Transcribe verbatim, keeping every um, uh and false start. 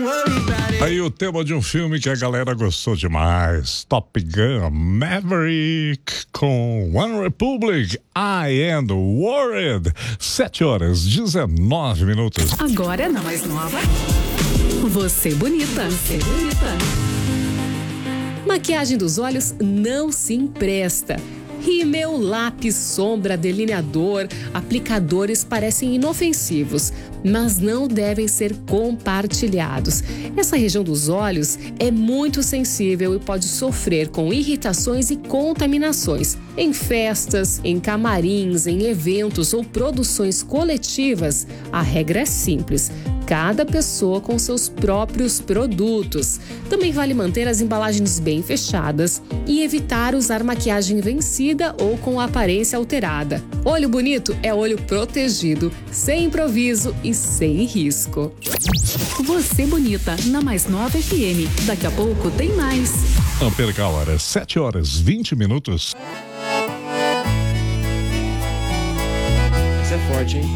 Aí o tema de um filme que a galera gostou demais, Top Gun Maverick com One Republic, I Am Worried. Sete horas, dezenove minutos. Agora na mais nova, Você Bonita. Você Bonita. Maquiagem dos olhos não se empresta. Rímel, lápis, sombra, delineador, aplicadores parecem inofensivos, mas não devem ser compartilhados. Essa região dos olhos é muito sensível e pode sofrer com irritações e contaminações. Em festas, em camarins, em eventos ou produções coletivas, a regra é simples: cada pessoa com seus próprios produtos. Também vale manter as embalagens bem fechadas e evitar usar maquiagem vencida ou com aparência alterada. Olho bonito é olho protegido, sem improviso e sem risco. Você Bonita, na mais nova F M. Daqui a pouco tem mais. Não perca a hora, sete horas, vinte minutos. Isso é forte, hein?